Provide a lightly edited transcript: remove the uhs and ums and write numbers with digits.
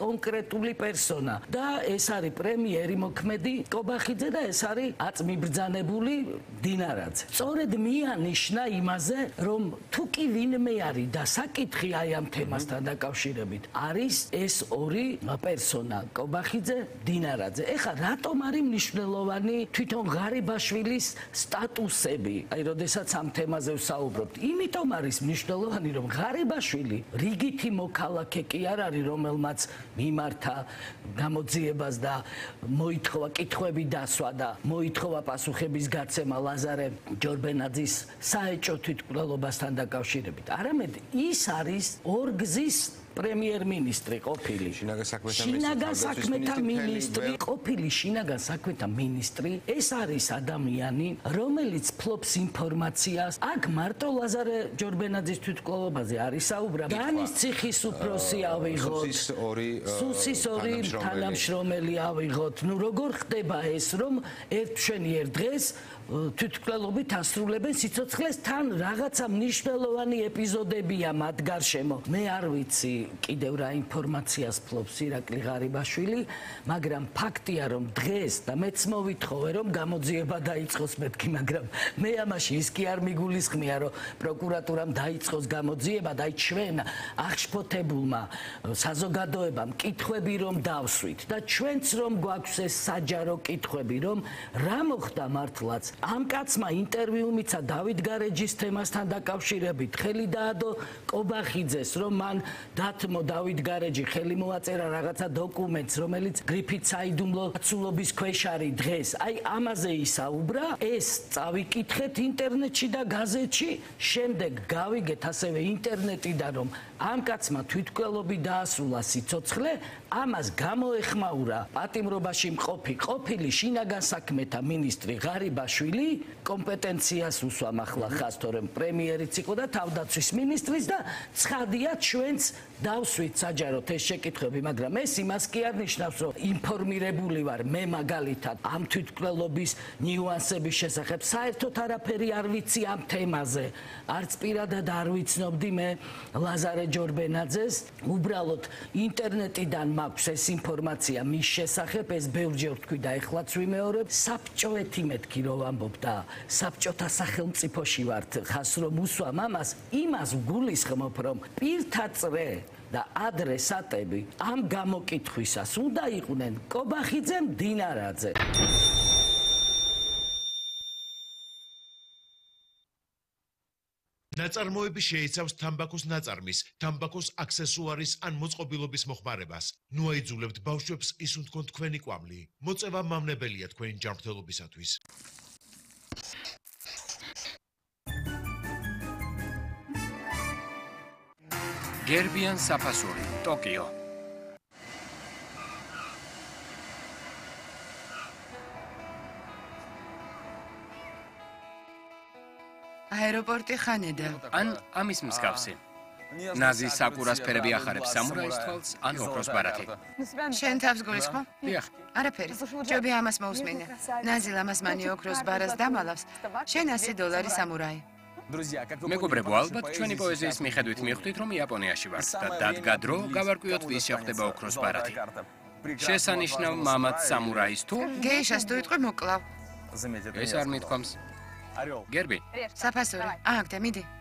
კონკრეტული პერსონა და ეს არის პრემიერი მოქმედი კობახიძე და ეს არის აწმიბრძანებული დინარაძე. სწორედ მიანიშნა იმაზე, რომ თუ კი ვინმე არის და საკითხი აი ამ თემასთან დაკავშირებით არის ეს ორი პერსონა კობახიძე, დინარაძე. ეხლა რატომ არის მნიშვნელოვანი თვითონ ღარიბაშვილის სტატუსები? აი, როდესაც ამ თემაზე ვსაუბრობთ, იმიტომ არის მნიშვნელოვანი, რომ ღარიბაშვილი რიგითი მოქალაქე კი არ არის, რომელმაც მიმართა გამოძიებას და მოითხოვა კითხვები დასვა და მოითხოვა პასუხების გაცემა ლაზარე ჯორბენაძის საეჭო თვითმკვლელობასთან დაკავშირებით. არამედ ის არის ორგზის პრემიერ-მინისტრი ყოფილი. შინაგან საქმეთა მინისტრი ყოფილი შინაგან საქმეთა მინისტრი. ეს არის ადამიანი, რომელიც ფლობს ინფორმაციას. აქ მარტო ლაზარე ჯორბენაძის თვითმკვლელობაზე არის საუბარი. განის ციხის უფროსი ავიღოთ. სუსის ორი თანამშრომელი ავიღოთ. ნუ როგორ ხდება ეს, რომ ერთშვენიერ დღეს თვითმკვლელობით ასრულებენ სიცოცხლეს თან რაღაცა მნიშვნელოვანი ეპიზოდებია მათ გარშემო. მე არ ვიცი კიდევ რა ინფორმაციას ფლობს ირაკლი ღარიბაშვილი, მაგრამ ფაქტია რომ დღეს და მეც მოვითხოვე რომ გამოძიება დაიწყოს მეთქი, მაგრამ მე ამაში ის კი არ მიგულისხმია რომ პროკურატურამ დაიწყოს გამოძიება და აი ჩვენ აღშფოთებულმა საზოგადოებამ კითხვები რომ დავსვით და ჩვენც რომ გვაქვს ეს საჯარო კითხვები რომ რა მოხდა მართლაც ამ კაცმა ინტერვიუ მიცა დავით გარეჯის თემასთან დაკავშირებით ხელი დაადო კობახიძეს რომ მან დათმო დავით გარეჯი ხელი მოაწერა რაღაცა დოკუმენტს რომელიც გრიფით საიდუმლო ცულობის ქვეშ არის დღეს აი ამაზე ისაუბრა ეს წავიკითხეთ ინტერნეტში და გაზეთში შემდეგ გავიგეთ ასევე ინტერნეტიდან რომ ამ კაცმა თვითმკვლელობით დაასრულა სიცოცხლე ამას გამოეხმაურა პატიმრობაში მყოფი ყოფილი შინაგან საქმეთა მინისტრი ღარიბაშვილი კომპეტენციას უსვამ ახლა ხას თორემ პრემიერიც იყო და თავდაცვის მინისტრის და ცხადია ჩვენც დავსვით საჯაროდ ეს შეკითხვები მაგრამ ეს იმას კი არ ნიშნავს რომ ინფორმირებული ვარ მე მაგალითად ამ თვითმკვლელობის ნიუანსების შესახებ საერთოდ არაფერი არ ვიცი ამ თემაზე არც პირადად არ ვიცნობდი მე ლაზარე ჯორბენაძეს უბრალოდ ინტერნეტიდან მაქვს ეს ინფორმაცია მის შესახებ ეს ბევრჯერ თქვი და ეხლაც ვიმეორებ საბჭოეთი მეთქი რომ ვამბობ და საბჭოთა სახელმწიფოში ვართ ხას რომ უსვამ ამას იმას ვგულისხმობ რომ პირთა წრე და ადრესატები ამ გამოკითხვისას უნდა იყვნენ კობახიძე მდინარაძე ნაწარმოები შეიცავს თამბაქოს ნაწარმის, თამბაქოს აქსესუარის ან მოწყობილობის მოხმარებას. ნუ აიძულებთ ბავშვებს ისუნთქონ თქვენი კვამლი. მოწევა მამნებელია თქვენი ჯანმრთელობისათვის. გერბიან საფასური, ტოკიო. აეროპორტი ხანედა. ან ამის მსგავსი. ნაზი საკურას ფერები ახარებს სამურაის თვალს, ან ოქროს ბარათი. შენ თავს გულისხმობ? დიახ. არაფერი. ჯობია ამას მოусმინე. ნაზი ლამაზმანი ოქროს ბარას დამალავს. შენ $100 სამურაი. მეგობრებო, ალბათ ჩვენი პოეზიის მიხედვით მივხვდით, რომ იაპონიაში ვართ და დადგა დრო გავარკვიოთ ვის შეხვდება ოქროს ბარათი. შესანიშნავ მამაც სამურაის თუ გეიშას თუ იტყვი მოკლავ. ეს არ მithქვამს. გერბი. საფასური. აქ და მიდი.